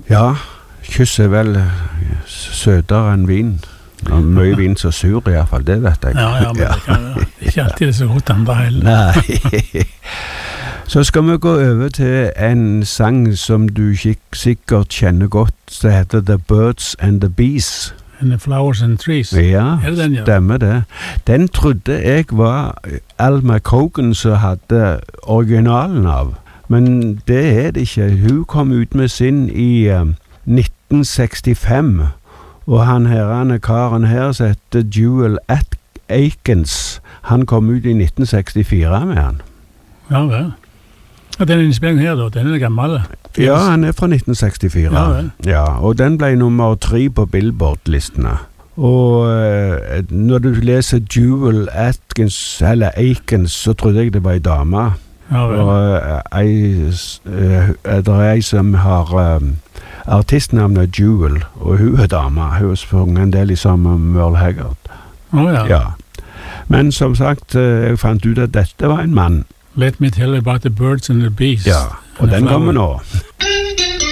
Ja, kyss er vel søtere enn vin. Og mye vin så sur i hvert fall, det vet jeg. Ja, men det kan ikke alltid det så godt andre heller. Nei. Så skal vi gå over til en sang som du sikkert kjenner godt, som heter The Birds and the Bees. And the Flowers and Trees. Ja, Er det den, ja? stemmer det. Den trodde jeg var Al McCogan som hadde originalen av. Men det er det ikke. Hun kom ut med sin i 1965. Og han karen her som heter Jewel Akins, han kom ut i 1964 med han. Ja, vel. Og den innspillingen her da, den er gammel. Ja, han er fra 1964. Ja, vel. Ja, og den ble nummer 3 på Billboard-listene. Og når du leser Jewel Akins, så trodde jeg det var en dame. Ja, vel. Og det er en som har artistnavnet Jewel, og hun er dame. Hun har sunget en del sammen med Merle Haggard. Ja. Ja. Men som sagt, jeg fant ut at dette var en mann. Let me tell you about the birds and the bees. Ja, og And the den kommer flowers. nå.